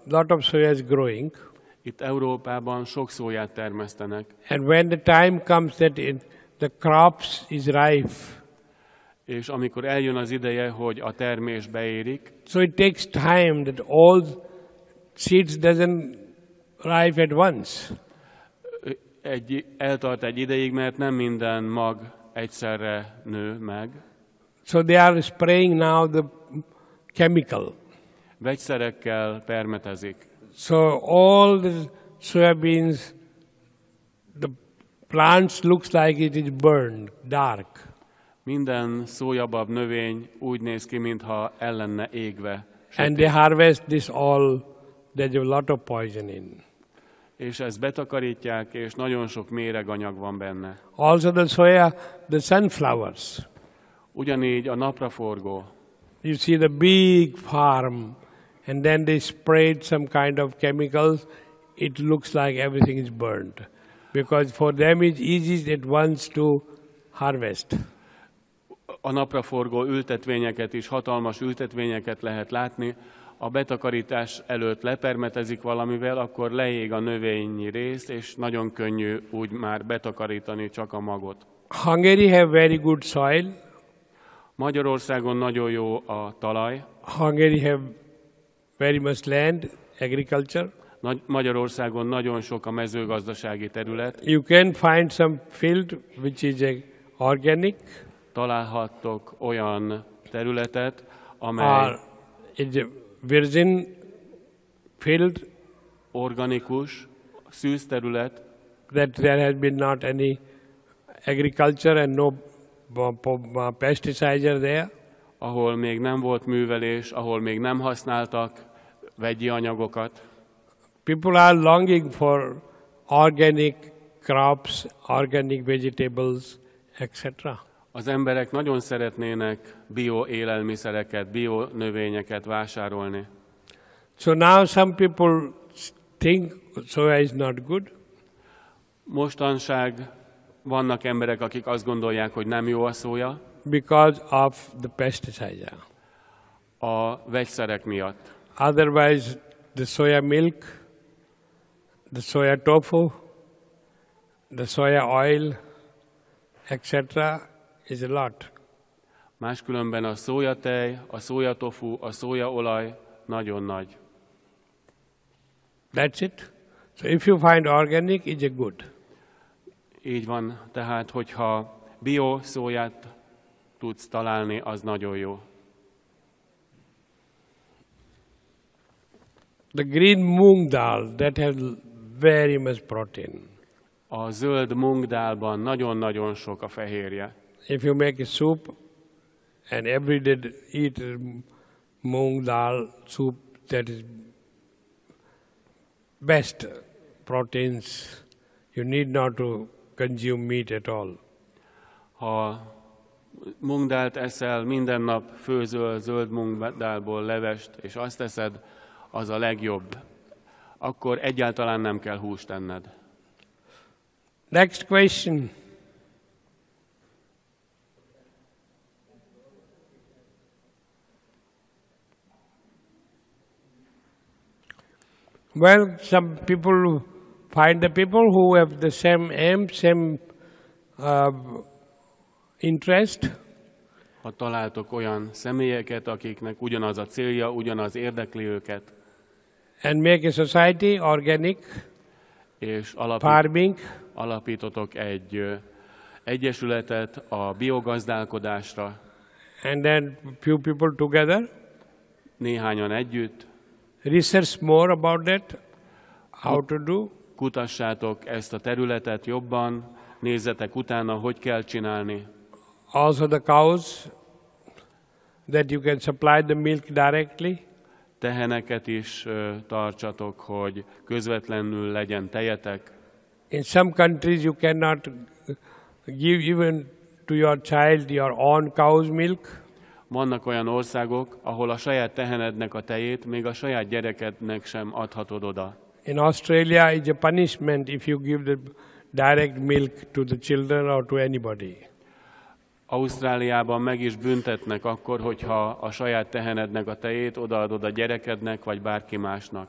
lot of soya is growing. Itt Európában sok szóját termesztenek, And when the time comes that the crops is ripe, és amikor eljön az ideje, hogy a termés beérik, so it takes time that all seeds doesn't ripe at once. eltart egy ideig, mert nem minden mag egyszerre nő meg. So they are spraying now the chemical. Vegyszerekkel permetezik. So all the soybeans, the plants looks like it is burned, dark. Minden szójabab növény úgy néz ki, mintha el lenne égve. And they harvest this all, there's a lot of poison in. És ezt betakarítják, és nagyon sok méreganyag van benne. Also the soya, the sunflowers. Ugyanígy a napraforgó. You see the big farm, and then they sprayed some kind of chemicals, it looks like everything is burned. Because for them it's easy at once to harvest. A napraforgó ültetvényeket is, hatalmas ültetvényeket lehet látni. A betakarítás előtt lepermetezik valamivel, akkor leég a növényi rész, és nagyon könnyű úgy már betakarítani csak a magot. Hungary have very good soil. Magyarországon nagyon jó a talaj. Hungary have very much land, agriculture. Magyarországon nagyon sok a mezőgazdasági terület. You can find some field which is organic. Találhattok olyan területet, amely it's a virgin field. Organikus, szűz terület. That there has been not any agriculture and no pesticides are there. Ahol még nem volt művelés, ahol még nem használtak vegyi anyagokat. People are longing for organic crops, organic vegetables, etc. Az emberek nagyon szeretnének bio élelmiszereket, bio növényeket vásárolni. So now some people think soya is not good. Mostanság vannak emberek, akik azt gondolják, hogy nem jó a szója. Because of the pesticides. A vegyszerek miatt. Otherwise, the soya milk, the soya tofu, the soya oil, etc. is a lot. Máskülönben a szójatej, a szójatofu, a szójaolaj nagyon nagy. That's it. So if you find organic, it's a good. Így van, tehát hogyha bio szóját tudsz találni, az nagyon jó. The green moong dal, that has very much protein. A zöld mungdálban nagyon-nagyon sok a fehérje. If you make a soup and every day eat moong dal soup, that is best proteins. You need not to consume meat at all. Ha mungdált eszel, minden nap főzöl zöld mungdálból levest, és azt eszed, az a legjobb. Akkor egyáltalán nem kell húst enned. Next question. Well, some people find the people who have the same aim, same interest. Ha találtok olyan személyeket, akiknek ugyanaz a célja, ugyanaz érdekli őket, and make a society organic, és alapítotok egy egyesületet a biogazdálkodásra, and then few people together, néhányan együtt, research more about that, how to do. Kutassátok ezt a területet jobban, nézzetek utána, hogy kell csinálni. Also the cows, that you can supply the milk directly. Teheneket is tartsatok, hogy közvetlenül legyen tejetek. In some countries you cannot give even to your child your own cow's milk. Vannak olyan országok, ahol a saját tehenednek a tejét még a saját gyerekednek sem adhatod oda. In Australia, it's a punishment if you give the direct milk to the children or to anybody. Ausztráliában meg is büntetnek akkor, hogyha a saját tehenednek a tejét odaadod a gyerekednek vagy bárki másnak.